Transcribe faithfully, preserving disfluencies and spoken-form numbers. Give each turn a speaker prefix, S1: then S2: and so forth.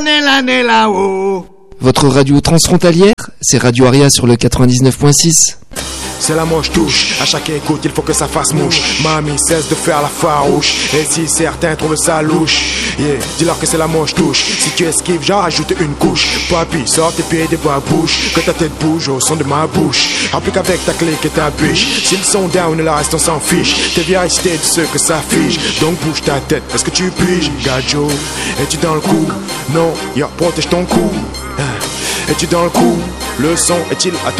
S1: Nella, Nella, oh.
S2: Votre radio transfrontalière, c'est Radio Aria sur le quatre-vingt-dix-neuf point six.
S1: C'est la manche touche, à chaque écoute il faut que ça fasse mouche. Mamie cesse de faire la farouche, et si certains trouvent ça louche, yeah, dis-leur que c'est la manche touche. Si tu esquives, j'en rajoute une couche. Papy, sors tes pieds de ma bouche, que ta tête bouge au son de ma bouche. Applique avec ta clé que ta biche. S'ils sont down, le reste on s'en fiche. T'es bien resté de ceux que ça fige. Donc bouge ta tête, est-ce que tu piges? Gadjo, es-tu dans le coup? Non, ya, protège ton cou. Es-tu dans le coup? Le son est-il à ton